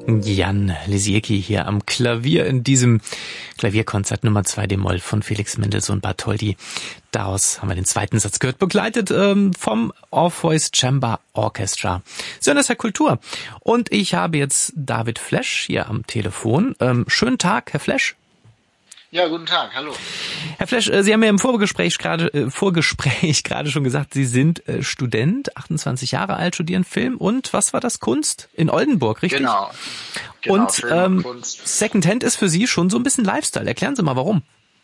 Jan Lisiecki hier am Klavier in diesem Klavierkonzert Nummer 2 d-Moll von Felix Mendelssohn Bartholdy. Daraus haben wir den zweiten Satz gehört, begleitet vom Orpheus Chamber Orchestra. Sönders Herr Kultur. Und ich habe jetzt David Flesch hier am Telefon. Schönen Tag, Herr Flesch. Ja, guten Tag, hallo. Herr Flesch, Sie haben ja im Vorgespräch gerade schon gesagt, Sie sind Student, 28 Jahre alt, studieren Film und, was war das, Kunst? In Oldenburg, richtig? Genau und Film und Kunst. Secondhand ist für Sie schon so ein bisschen Lifestyle. Erklären Sie mal, warum?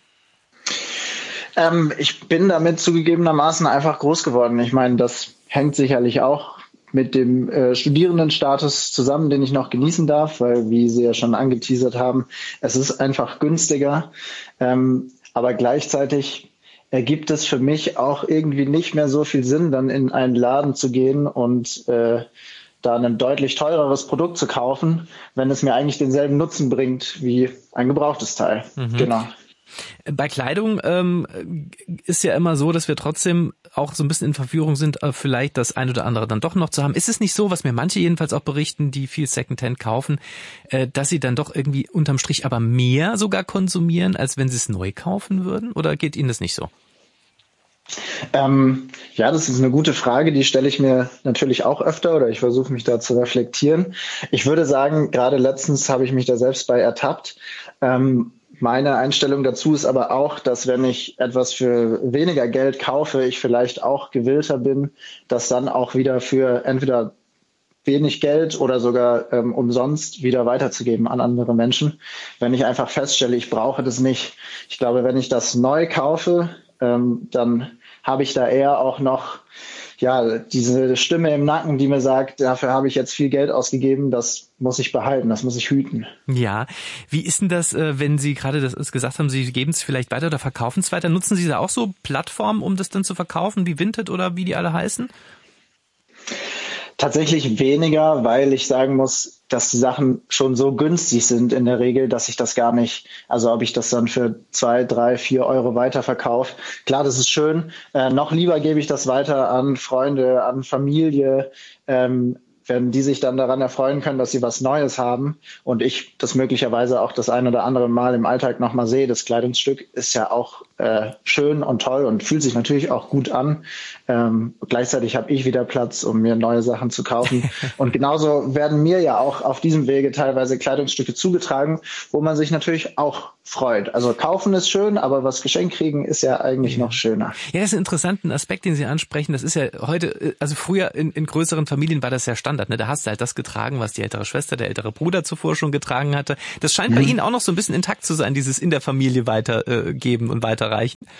Ich bin damit zugegebenermaßen einfach groß geworden. Ich meine, das hängt sicherlich auch mit dem Studierendenstatus zusammen, den ich noch genießen darf, weil, wie Sie ja schon angeteasert haben, es ist einfach günstiger. Aber gleichzeitig ergibt es für mich auch irgendwie nicht mehr so viel Sinn, dann in einen Laden zu gehen und da ein deutlich teureres Produkt zu kaufen, wenn es mir eigentlich denselben Nutzen bringt wie ein gebrauchtes Teil. Mhm. Genau. Bei Kleidung ist ja immer so, dass wir trotzdem auch so ein bisschen in Verführung sind, vielleicht das ein oder andere dann doch noch zu haben. Ist es nicht so, was mir manche jedenfalls auch berichten, die viel Secondhand kaufen, dass sie dann doch irgendwie unterm Strich aber mehr sogar konsumieren, als wenn sie es neu kaufen würden? Oder geht Ihnen das nicht so? Ja, das ist eine gute Frage, die stelle ich mir natürlich auch öfter oder ich versuche mich da zu reflektieren. Ich würde sagen, gerade letztens habe ich mich da selbst bei ertappt. Meine Einstellung dazu ist aber auch, dass wenn ich etwas für weniger Geld kaufe, ich vielleicht auch gewillter bin, das dann auch wieder für entweder wenig Geld oder sogar umsonst wieder weiterzugeben an andere Menschen, wenn ich einfach feststelle, ich brauche das nicht. Ich glaube, wenn ich das neu kaufe, dann habe ich da eher auch noch diese Stimme im Nacken, die mir sagt, dafür habe ich jetzt viel Geld ausgegeben, das muss ich behalten, das muss ich hüten. Ja, wie ist denn das, wenn Sie gerade das gesagt haben, Sie geben es vielleicht weiter oder verkaufen es weiter? Nutzen Sie da auch so Plattformen, um das dann zu verkaufen, wie Vinted oder wie die alle heißen? Tatsächlich weniger, weil ich sagen muss, dass die Sachen schon so günstig sind in der Regel, dass ich das gar nicht, also ob ich das dann für 2, 3, 4 Euro weiterverkaufe. Klar, das ist schön. Noch lieber gebe ich das weiter an Freunde, an Familie, wenn die sich dann daran erfreuen können, dass sie was Neues haben und ich das möglicherweise auch das ein oder andere Mal im Alltag nochmal sehe. Das Kleidungsstück ist ja auch schön und toll und fühlt sich natürlich auch gut an. Gleichzeitig habe ich wieder Platz, um mir neue Sachen zu kaufen. Und genauso werden mir ja auch auf diesem Wege teilweise Kleidungsstücke zugetragen, wo man sich natürlich auch freut. Also kaufen ist schön, aber was geschenkt kriegen ist ja eigentlich noch schöner. Ja, das ist ein interessanter Aspekt, den Sie ansprechen. Das ist ja heute, also früher in größeren Familien war das ja Standard. Ne? Da hast du halt das getragen, was die ältere Schwester, der ältere Bruder zuvor schon getragen hatte. Das scheint bei Ihnen auch noch so ein bisschen intakt zu sein, dieses in der Familie weitergeben und weiterreichen.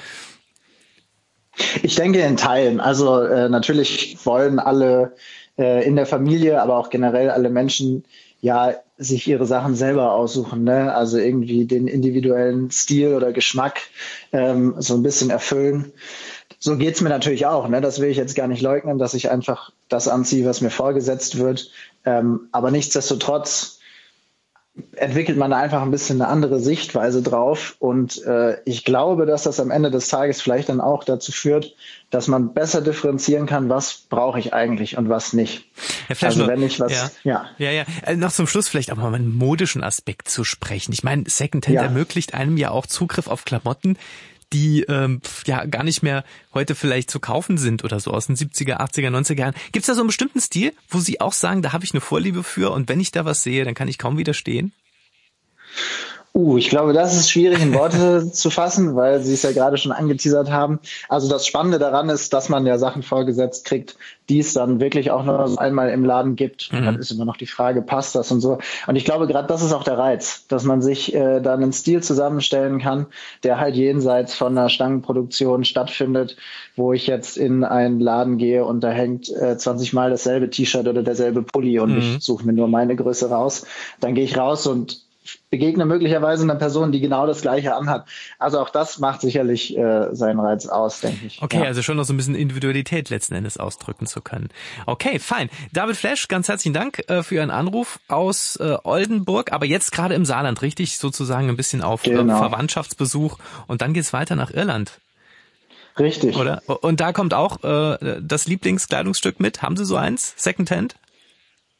Ich denke in Teilen. Also natürlich wollen alle in der Familie, aber auch generell alle Menschen ja sich ihre Sachen selber aussuchen, ne? Also irgendwie den individuellen Stil oder Geschmack so ein bisschen erfüllen. So geht's mir natürlich auch, ne? Das will ich jetzt gar nicht leugnen, dass ich einfach das anziehe, was mir vorgesetzt wird. Aber nichtsdestotrotz entwickelt man einfach ein bisschen eine andere Sichtweise drauf. Und ich glaube, dass das am Ende des Tages vielleicht dann auch dazu führt, dass man besser differenzieren kann, was brauche ich eigentlich und was nicht. Herr Flesch, also wenn ich was... Ja. Noch zum Schluss vielleicht auch mal einen modischen Aspekt zu sprechen. Ich meine, Secondhand ermöglicht einem ja auch Zugriff auf Klamotten, die gar nicht mehr heute vielleicht zu kaufen sind oder so aus den 70er, 80er, 90er Jahren. Gibt es da so einen bestimmten Stil, wo Sie auch sagen, da habe ich eine Vorliebe für und wenn ich da was sehe, dann kann ich kaum widerstehen? Ich glaube, das ist schwierig in Worte zu fassen, weil Sie es ja gerade schon angeteasert haben. Also das Spannende daran ist, dass man ja Sachen vorgesetzt kriegt, die es dann wirklich auch nur einmal im Laden gibt. Und dann ist immer noch die Frage, passt das und so. Und ich glaube, gerade das ist auch der Reiz, dass man sich da einen Stil zusammenstellen kann, der halt jenseits von einer Stangenproduktion stattfindet, wo ich jetzt in einen Laden gehe und da hängt 20 Mal dasselbe T-Shirt oder derselbe Pulli und ich suche mir nur meine Größe raus. Dann gehe ich raus und begegne möglicherweise einer Person, die genau das Gleiche anhat. Also auch das macht sicherlich seinen Reiz aus, denke ich. Okay, also schon noch so ein bisschen Individualität letzten Endes ausdrücken zu können. Okay, fein. David Flesch, ganz herzlichen Dank für Ihren Anruf aus Oldenburg, aber jetzt gerade im Saarland, richtig? Sozusagen ein bisschen auf Verwandtschaftsbesuch und dann geht's weiter nach Irland. Richtig. Oder? Und da kommt auch das Lieblingskleidungsstück mit. Haben Sie so eins? Secondhand?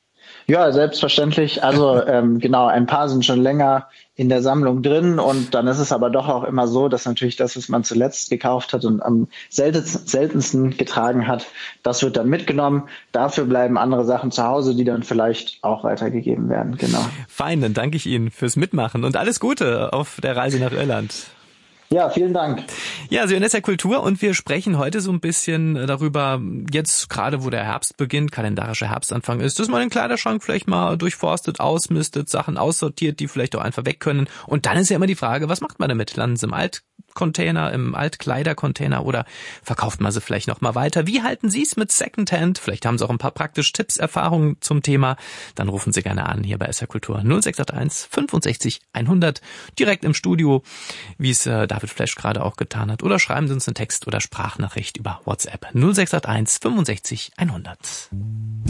Ja, selbstverständlich. Also genau, ein paar sind schon länger in der Sammlung drin und dann ist es aber doch auch immer so, dass natürlich das, was man zuletzt gekauft hat und am seltensten getragen hat, das wird dann mitgenommen. Dafür bleiben andere Sachen zu Hause, die dann vielleicht auch weitergegeben werden. Genau. Fein, dann danke ich Ihnen fürs Mitmachen und alles Gute auf der Reise nach Irland. Ja, vielen Dank. Ja, Sie hören SR Kultur und wir sprechen heute so ein bisschen darüber, jetzt gerade wo der Herbst beginnt, kalendarischer Herbstanfang ist, dass man den Kleiderschrank vielleicht mal durchforstet, ausmistet, Sachen aussortiert, die vielleicht auch einfach weg können. Und dann ist ja immer die Frage, was macht man damit? Landen sie im Altcontainer, im Altkleidercontainer oder verkauft man sie vielleicht noch mal weiter? Wie halten Sie es mit Secondhand? Vielleicht haben Sie auch ein paar praktische Tipps, Erfahrungen zum Thema. Dann rufen Sie gerne an hier bei SR Kultur 0681 65 100 direkt im Studio, wie es David Flesch gerade auch getan hat. Oder schreiben Sie uns einen Text oder Sprachnachricht über WhatsApp 0681 65 100.